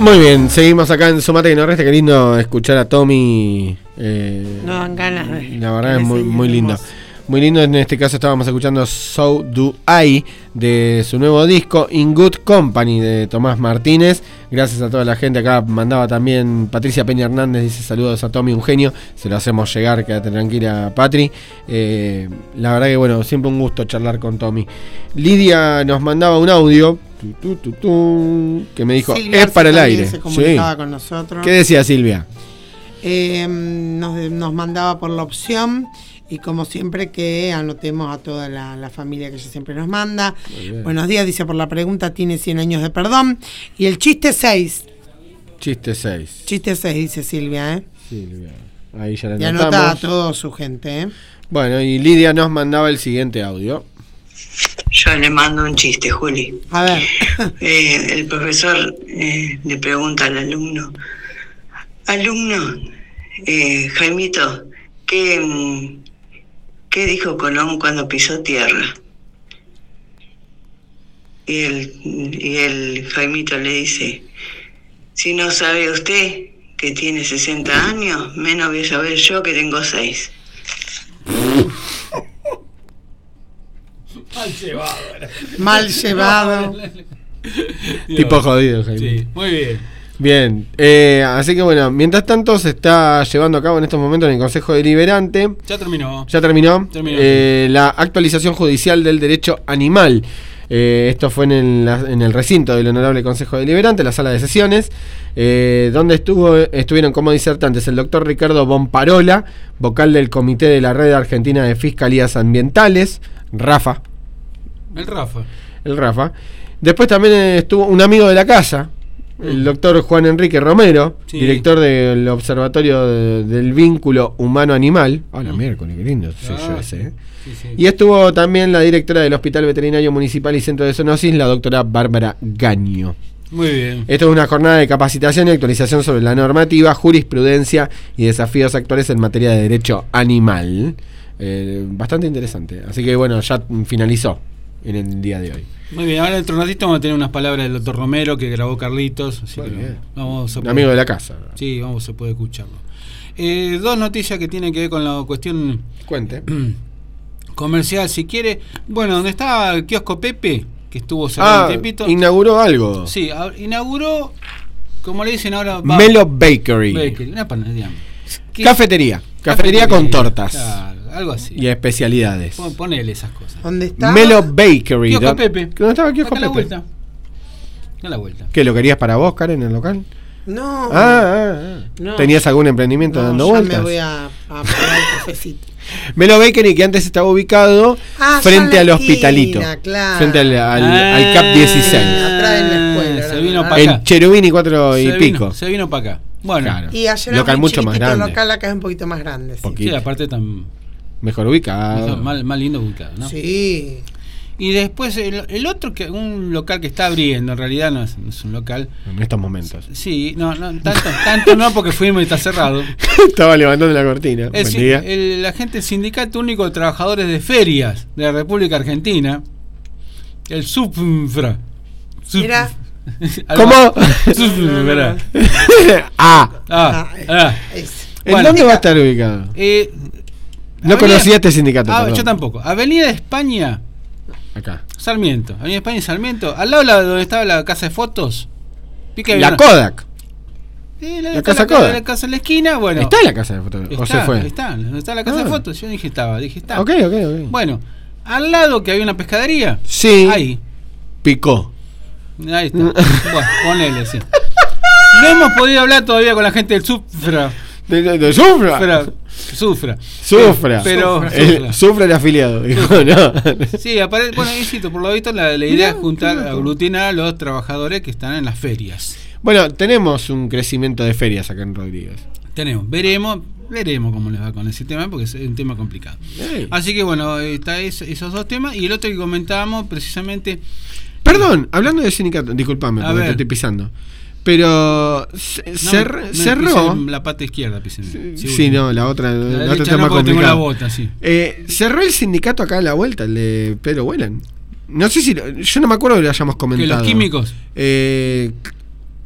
Muy bien, seguimos acá en Sumate que no resta. Qué lindo escuchar a Tommy. No dan ganas de. La verdad es muy lindo. Muy lindo, en este caso estábamos escuchando So Do I de su nuevo disco In Good Company de Tomás Martínez. Gracias a toda la gente acá. Mandaba también Patricia Peña Hernández, dice saludos a Tommy, un genio. Se lo hacemos llegar, quédate tranquila, Patri. La verdad que bueno, siempre un gusto charlar con Tommy. Lidia nos mandaba un audio que me dijo, Silvia es para el aire. Se comunicaba con nosotros. ¿Qué decía Silvia? Nos mandaba por la opción. Y como siempre que anotemos a toda la familia que ella siempre nos manda. Buenos días, dice por la pregunta, tiene 100 años de perdón. Y el chiste 6. Chiste 6. Chiste 6, dice Silvia, Silvia. Ahí ya la y anotamos. anota a toda su gente, Bueno, y Lidia nos mandaba el siguiente audio. Yo le mando un chiste, Juli. A ver. El profesor le pregunta al alumno, Jaimito, ¿qué dijo Colón cuando pisó tierra? Y el Jaimito le dice, si no sabe usted que tiene 60 años, menos voy a saber yo que tengo 6. Mal llevado. Tipo jodido, Jaime. Sí, muy bien. Bien, así que bueno, mientras tanto se está llevando a cabo en estos momentos en el Consejo Deliberante. Ya terminó. ¿Ya terminó? Terminó. La actualización judicial del derecho animal. Esto fue en el recinto del Honorable Consejo Deliberante, la sala de sesiones, donde estuvieron como disertantes el doctor Ricardo Bomparola, vocal del Comité de la Red Argentina de Fiscalías Ambientales, Rafa. El Rafa. Después también estuvo un amigo de la casa, el doctor Juan Enrique Romero, sí, director del Observatorio del Vínculo Humano-Animal. La miércoles, qué lindo soy yo ese. Sí. Y estuvo también la directora del Hospital Veterinario Municipal y Centro de Zoonosis, la doctora Bárbara Gaño. Muy bien. Esto es una jornada de capacitación y actualización sobre la normativa, jurisprudencia y desafíos actuales en materia de derecho animal. Bastante interesante. Así que bueno, ya finalizó en el día de hoy. Muy bien, ahora dentro de un ratito vamos a tener unas palabras del doctor Romero que grabó Carlitos, así que vamos a un amigo de la casa. Sí, se puede escucharlo. Dos noticias que tienen que ver con la cuestión comercial, si quiere. Bueno, donde estaba el kiosco Pepe, que estuvo cerrado un tiempito. Inauguró algo. Sí, inauguró, como le dicen ahora, Melo Bakery. Una panadería. Cafetería con tortas. Claro, algo así. Y especialidades. Ponele esas cosas. ¿Dónde está? Melo Bakery. Kiosco Pepe. ¿Dónde estaba el kiosco Pepe? Pepe? A la vuelta. ¿Qué, lo querías para vos, Karen, en el local? No. No. ¿Tenías algún emprendimiento dando vueltas? Me voy a probar el cafecito. Melo Bakery, que antes estaba ubicado frente al hospitalito. Claro. Frente al CAP 16. Atrás en la escuela. Se vino para acá. En Cherubini 4 y pico. Se vino para acá. Bueno, claro. Y ayer local mucho más grande. El local acá es un poquito más grande. Sí, aparte tan mejor ubicado. Más lindo ubicado, ¿no? Sí. Y después el otro, que un local que está abriendo, en realidad no es un local. En estos momentos. Sí, no tanto no, porque fuimos y está cerrado. Estaba levantando la cortina. La gente del Sindicato Único de Trabajadores de Ferias de la República Argentina, el SUFRA. Mira. ¿Cómo? SUFRA. ¿En dónde va a estar ubicado? No conocía este sindicato. Yo tampoco. Avenida España. Acá. Sarmiento. Avenida España y Sarmiento. Al lado donde estaba la casa de fotos. La Kodak. La casa Kodak. La casa en la esquina. Bueno. ¿Está en la casa de fotos? ¿O se fue? Está la casa de fotos. Yo dije estaba. Ok. Bueno, al lado que había una pescadería. Sí. Ahí. Picó. Ahí está. Bueno, ponele, sí. No hemos podido hablar todavía con la gente del SUFRA. ¿De SUFRA? Sufra. Pero Sufra el afiliado. Dijo, no. Sí, bueno, insisto, por lo visto la idea es aglutinar a los trabajadores que están en las ferias. Bueno, tenemos un crecimiento de ferias acá en Rodríguez. Veremos cómo les va con ese tema, porque es un tema complicado. Así que bueno, está esos dos temas. Y el otro que comentábamos precisamente. Perdón, hablando de sindicato, disculpame porque te estoy pisando. Pero cerró. La pata izquierda, sí, no, la otra está más complicada. Tengo la bota, sí. Cerró el sindicato acá a la vuelta, el de Pedro Whelan. No sé si. Yo no me acuerdo que lo hayamos comentado. ¿Que los químicos?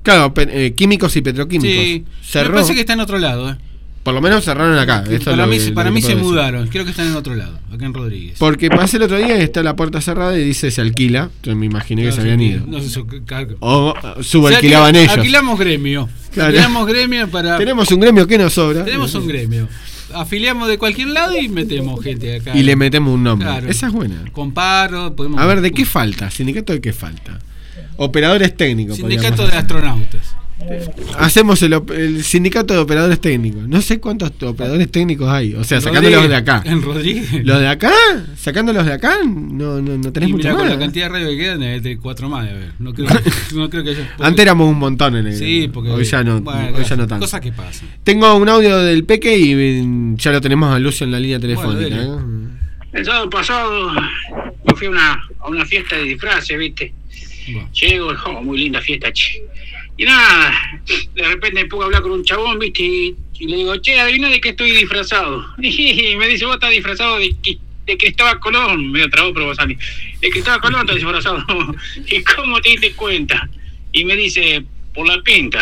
Claro, químicos y petroquímicos. Sí, cerró. me parece que está en otro lado. Por lo menos cerraron acá. Esto Para mí se mudaron. Creo que están en otro lado, acá en Rodríguez. Porque pasé el otro día y está la puerta cerrada y dice se alquila. Entonces me imaginé que se habían ido. No sé, o subalquilaban ellos. Alquilamos gremio. Claro. Alquilamos gremio para. Tenemos un gremio que nos sobra. Tenemos un gremio. Afiliamos de cualquier lado y metemos gente acá. Y le metemos un nombre. Claro. Esa es buena. Con paro. A ver, ¿de qué falta? ¿Sindicato de qué falta? Operadores técnicos. Sindicato de astronautas. Hacemos el sindicato de operadores técnicos. No sé cuántos operadores técnicos hay. O sea, sacándolos de acá. En Rodríguez. ¿Los de acá? ¿Sacándolos de acá? No tenés mucho más. Con la cantidad de radio que quedan, de 4 más de ver. No creo que haya. Antes éramos un montón en el. Sí, porque. Hoy ya no, bueno, hoy ya no tanto. Cosas que pasan. Tengo un audio del Peque y ya lo tenemos a Lucio en la línea telefónica. Bueno, el sábado pasado yo fui a una fiesta de disfraces, ¿viste? Bueno. Llego, muy linda fiesta, che. Y nada, de repente me pongo a hablar con un chabón, ¿viste? Y le digo, che, adivina de qué estoy disfrazado. Y me dice, vos estás disfrazado de Cristóbal Colón. Medio trabó, pero vos salís. De Cristóbal Colón estás disfrazado. ¿Y cómo te diste cuenta? Y me dice, por la pinta.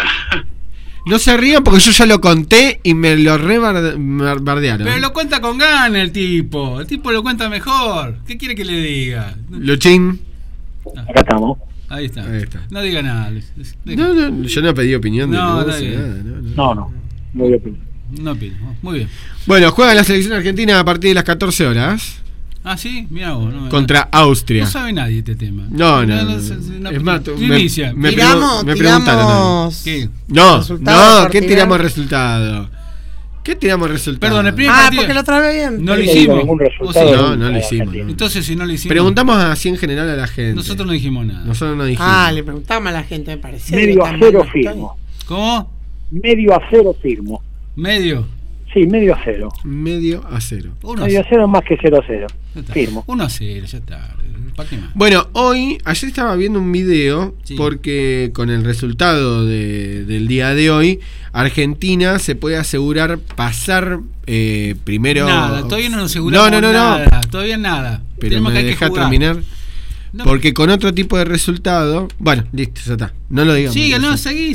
No se rían porque yo ya lo conté y me lo bardearon. Pero lo cuenta con ganas el tipo. El tipo lo cuenta mejor. ¿Qué quiere que le diga? Luchín. Acá estamos. Ahí está. No diga nada. No, yo no pedí opinión de No, Lucio, No voy a opinar. No pido. Muy bien. Bueno, juega la selección argentina a partir de las 14 horas. Ah, sí, mira vos. Contra Austria. No sabe nadie este tema. No. Es más, me tiramos preguntaron. ¿Qué? No, ¿qué tiramos resultado? ¿Qué tiramos resultado? Perdón, el primer partido. Porque lo trae bien. No lo hicimos. No lo hicimos. ¿No? Entonces, si no lo hicimos. Preguntamos así en general a la gente. Nosotros no dijimos nada. Le preguntamos a la gente, me parecía. Medio a cero firmo. ¿Cómo? Medio a cero firmo. ¿Medio? Sí, medio a cero. Medio a cero. Medio a cero es más que 0-0. Firmo. 1-0, ya está. ¿Para qué más? Bueno, ayer estaba viendo un video porque con el resultado del día de hoy, Argentina se puede asegurar pasar primero. Nada, todavía no nos aseguramos nada. Todavía nada. Pero tenemos me que deja jugar. terminar. No. Porque con otro tipo de resultado. Bueno, listo, ya está. No lo digamos. Sigue, seguí.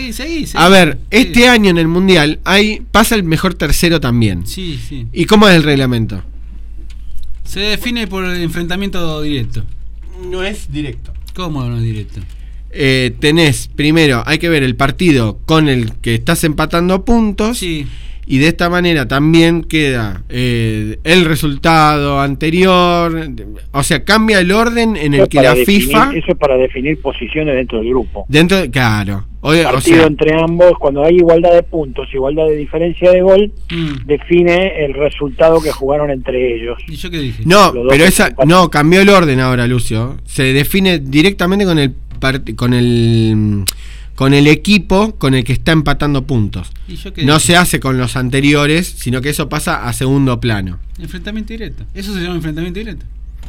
A ver, este año en el Mundial pasa el mejor tercero también. Sí. ¿Y cómo es el reglamento? Se define por el enfrentamiento directo. No es directo. ¿Cómo no es directo? Tenés, primero, hay que ver el partido con el que estás empatando puntos. Sí. Y de esta manera también queda el resultado anterior. O sea, cambia el orden en el que la FIFA. Eso es para definir posiciones dentro del grupo. Claro. Partido entre ambos, cuando hay igualdad de puntos, igualdad de diferencia de gol, define el resultado que jugaron entre ellos. ¿Y yo qué dije? No, pero cambió el orden ahora, Lucio. Se define directamente con el equipo con el que está empatando puntos. ¿Y yo qué no dije? se hace con los anteriores, sino que eso pasa a segundo plano. Enfrentamiento directo. Eso se llama enfrentamiento directo.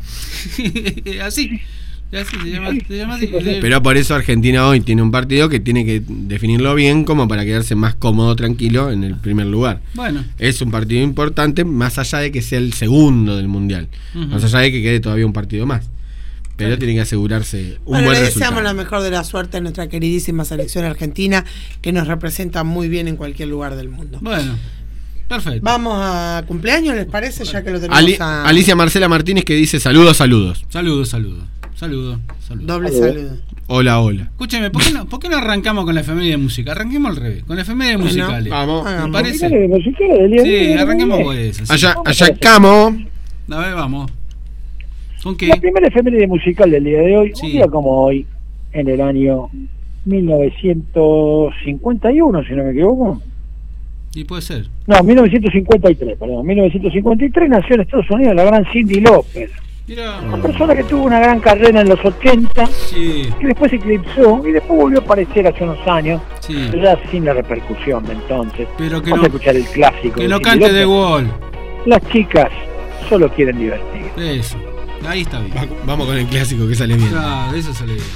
Así se llama así. Pero por eso Argentina hoy tiene un partido que tiene que definirlo bien como para quedarse más cómodo, tranquilo en el primer lugar. Bueno. Es un partido importante, más allá de que sea el segundo del Mundial. Más allá de que quede todavía un partido más. Pero tiene que asegurarse un buen resultado. Le deseamos la mejor de la suerte a nuestra queridísima selección argentina, que nos representa muy bien en cualquier lugar del mundo. Bueno, perfecto. Vamos a cumpleaños, ¿les parece? Ya que lo tenemos Alicia Marcela Martínez, que dice saludos. Saludos. Doble saludo. Hola. Escúcheme, ¿por qué no arrancamos con la efeméride de música? Arranquemos al revés, con la efeméride musicales. Vamos. ¿Me parece? Sí, arranquemos con eso. Arrancamos. A ver, vamos. ¿Con qué? La primera efeméride musical del día de hoy, un día como hoy, en el año 1951, si no me equivoco. Y puede ser. No, 1953, perdón. 1953 nació en Estados Unidos la gran Cyndi Lauper. Mira. Una persona que tuvo una gran carrera en los 80, que después se eclipsó y después volvió a aparecer hace unos años, pero ya sin la repercusión de entonces. Pero que vamos a escuchar el clásico. Que no cante The Wall. Las chicas solo quieren divertir. Eso. Ahí está bien. Vamos con el clásico que sale bien. Claro, eso sale bien.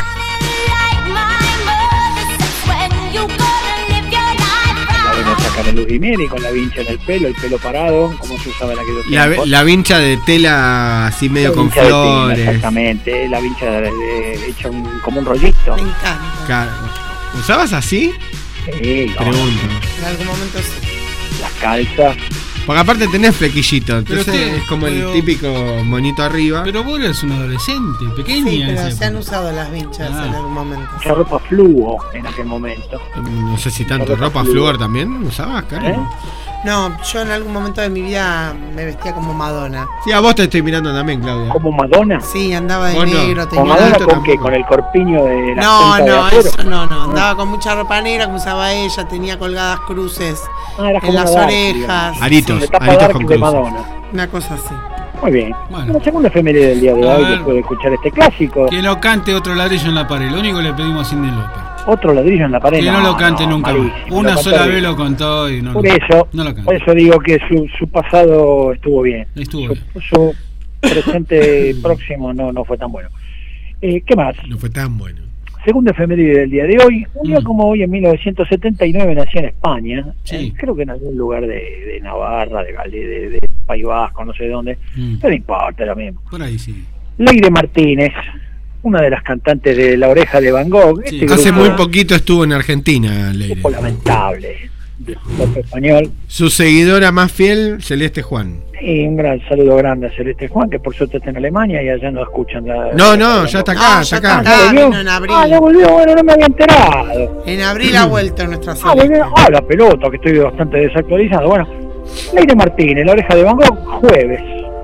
Ahora nos sacan el Luis Jiménez con la vincha en el pelo parado, como se usaba en aquellos tiempos. La vincha de tela así medio con flores. Exactamente, la vincha hecha como un rollito. Me encanta. Claro. ¿Usabas así? Sí, Pregunto. En algún momento sí. Las calzas. Porque aparte tenés flequillito, entonces Pero es como pero- el típico monito arriba. Pero vos eres un adolescente, pequeña. Sí, en pero esa se han época. usado las vinchas Ah. en algún momento. Mucha ropa fluo en aquel momento. No sé si tanto. Ropa ¿Ropa flúor. flúor también usabas, Karen? ¿Eh? No, yo en algún momento de mi vida me vestía como Madonna. Sí, a vos te estoy mirando también, Claudia. Como Madonna. Sí, andaba de ¿O no? negro, ¿Con tenía Madonna alto con qué? tampoco. ¿Con el corpiño de la No, punta de no, acero? eso no, andaba con mucha ropa negra como usaba ella, tenía colgadas cruces Ah, era en como las una dark, orejas. digamos. Aritos. De tapa Aritos dark con de cruces. Madonna. Una cosa así. Muy bien. Bueno. La segunda efeméride del día de A hoy, ver. después de escuchar este clásico. Que no cante otro ladrillo en la pared. Lo único que le pedimos a Cindy López. Otro ladrillo en la pared. Que no lo cante nunca más. malísimo, Una lo sola cantó vez bien. lo contó y no Por lo eso, no lo por cantó. eso digo que su pasado estuvo bien. Estuvo bien. Su presente próximo no fue tan bueno. ¿Qué más? No fue tan bueno. Segunda efeméride del día de hoy. Un día como hoy, en 1979, nació en España. Sí. Creo que en algún lugar de Navarra, de País Vasco, no sé dónde. Pero no importa, lo mismo. Por ahí sí. Leire Martínez, una de las cantantes de La Oreja de Van Gogh. Sí. Este Hace grupo- muy poquito estuvo en Argentina, Leire. grupo lamentable del pop español. Su seguidora más fiel, Celeste Juan. Y un gran saludo grande a Celeste Juan, que por suerte está en Alemania y allá no escuchan la... No, ya está acá, No, está ya acá. está acá. ¿Volvió? vino en abril. Ah, ya volvió, bueno, no me había enterado. En abril ha vuelto nuestra Ah, Celeste. volvió. Ah, la pelota, que estoy bastante desactualizado. Bueno, Leire Martínez, La Oreja de Van Gogh, jueves.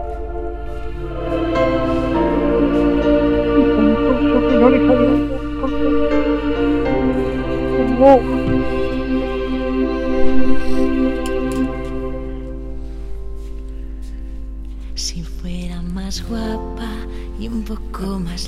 La Oreja de Van Gogh. Si fuera más guapa y un poco más